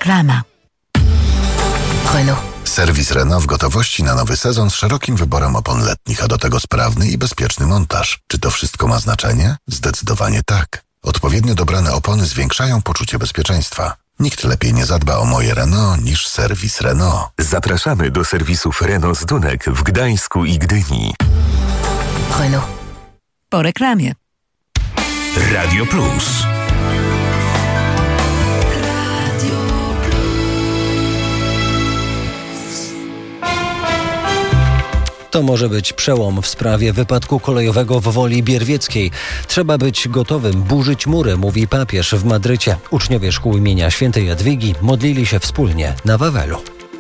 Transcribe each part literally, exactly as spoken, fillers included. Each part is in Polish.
Reklama. Renault. Serwis Renault w gotowości na nowy sezon z szerokim wyborem opon letnich, a do tego sprawny i bezpieczny montaż. Czy to wszystko ma znaczenie? Zdecydowanie tak. Odpowiednio dobrane opony zwiększają poczucie bezpieczeństwa. Nikt lepiej nie zadba o moje Renault niż serwis Renault. Zapraszamy do serwisów Renault z Dunek w Gdańsku i Gdyni. Renault. Po reklamie. Radio Plus. To może być przełom w sprawie wypadku kolejowego w Woli Bierwieckiej. Trzeba być gotowym burzyć mury, mówi papież w Madrycie. Uczniowie szkół imienia Świętej Jadwigi modlili się wspólnie na Wawelu.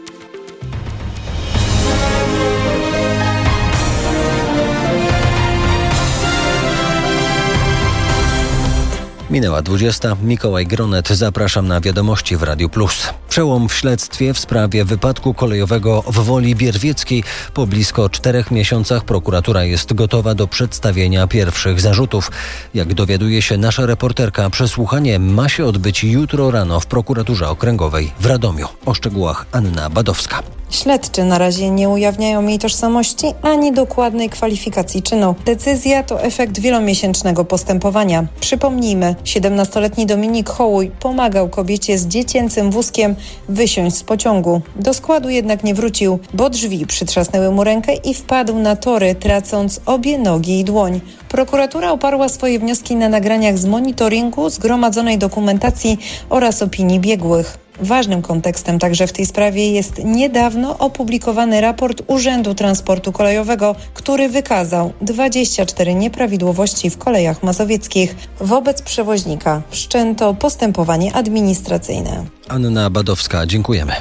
Minęła dwudziesta. Mikołaj Gronet. Zapraszam na wiadomości w Radiu Plus. Przełom w śledztwie w sprawie wypadku kolejowego w Woli Bierwieckiej. Po blisko czterech miesiącach prokuratura jest gotowa do przedstawienia pierwszych zarzutów. Jak dowiaduje się nasza reporterka, przesłuchanie ma się odbyć jutro rano w prokuraturze okręgowej w Radomiu. O szczegółach Anna Badowska. Śledczy na razie nie ujawniają jej tożsamości ani dokładnej kwalifikacji czynu. Decyzja to efekt wielomiesięcznego postępowania. Przypomnijmy, siedemnastoletni Dominik Hołuj pomagał kobiecie z dziecięcym wózkiem wysiąść z pociągu. Do składu jednak nie wrócił, bo drzwi przytrzasnęły mu rękę i wpadł na tory, tracąc obie nogi i dłoń. Prokuratura oparła swoje wnioski na nagraniach z monitoringu, zgromadzonej dokumentacji oraz opinii biegłych. Ważnym kontekstem także w tej sprawie jest niedawno opublikowany raport Urzędu Transportu Kolejowego, który wykazał dwadzieścia cztery nieprawidłowości w kolejach mazowieckich. Wobec przewoźnika wszczęto postępowanie administracyjne. Anna Badowska, dziękujemy.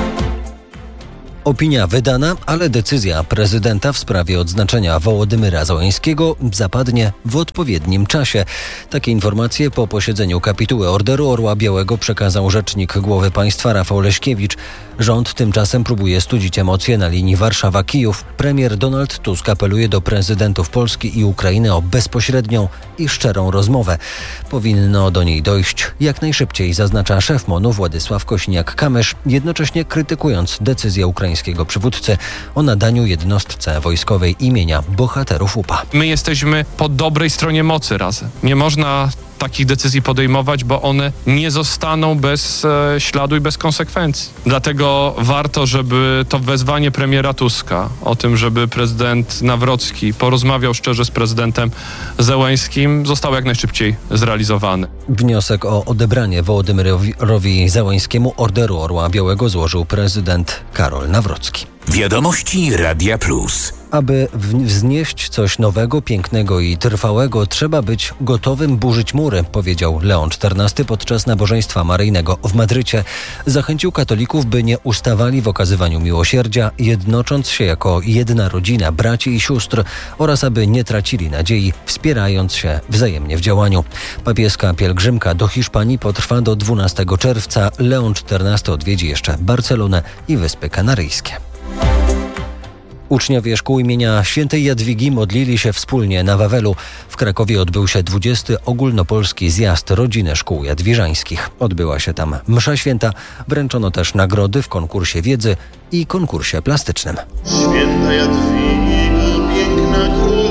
Opinia wydana, ale decyzja prezydenta w sprawie odznaczenia Wołodymyra Zełańskiego zapadnie w odpowiednim czasie. Takie informacje po posiedzeniu kapituły Orderu Orła Białego przekazał rzecznik głowy państwa Rafał Leśkiewicz. Rząd tymczasem próbuje studzić emocje na linii Warszawa-Kijów. Premier Donald Tusk apeluje do prezydentów Polski i Ukrainy o bezpośrednią i szczerą rozmowę. Powinno do niej dojść jak najszybciej, zaznacza szef MON-u Władysław Kośniak-Kamysz, jednocześnie krytykując decyzję ukraińskiego przywódcy o nadaniu jednostce wojskowej imienia bohaterów U P A. My jesteśmy po dobrej stronie mocy razem. Nie można takich decyzji podejmować, bo one nie zostaną bez e, śladu i bez konsekwencji. Dlatego warto, żeby to wezwanie premiera Tuska o tym, żeby prezydent Nawrocki porozmawiał szczerze z prezydentem Zełańskim, zostało jak najszybciej zrealizowane. Wniosek o odebranie Wołodymyrowi Zełańskiemu Orderu Orła Białego złożył prezydent Karol Nawrocki. Wiadomości Radia Plus. Aby wznieść coś nowego, pięknego i trwałego, trzeba być gotowym burzyć mury, powiedział Leon czternasty podczas nabożeństwa maryjnego w Madrycie. Zachęcił katolików, by nie ustawali w okazywaniu miłosierdzia, jednocząc się jako jedna rodzina, braci i sióstr, oraz aby nie tracili nadziei, wspierając się wzajemnie w działaniu. Papieska pielgrzymka do Hiszpanii potrwa do dwunastego czerwca. Leon czternasty odwiedzi jeszcze Barcelonę i Wyspy Kanaryjskie. Uczniowie szkół imienia Świętej Jadwigi modlili się wspólnie na Wawelu. W Krakowie odbył się dwudziesty ogólnopolski zjazd rodziny szkół jadwiżańskich. Odbyła się tam msza święta, wręczono też nagrody w konkursie wiedzy i konkursie plastycznym. Święta Jadwiga, piękna królowa.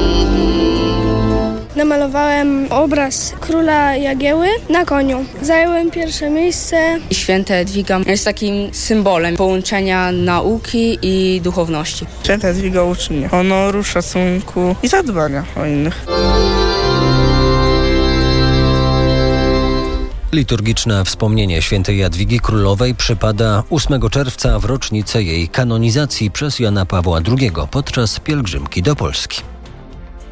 Namalowałem obraz króla Jagieły na koniu. Zająłem pierwsze miejsce. Święta Jadwiga jest takim symbolem połączenia nauki i duchowności. Święta Jadwiga uczy honoru, szacunku i zadbania o innych. Liturgiczne wspomnienie Świętej Jadwigi Królowej przypada ósmego czerwca w rocznicę jej kanonizacji przez Jana Pawła drugiego podczas pielgrzymki do Polski.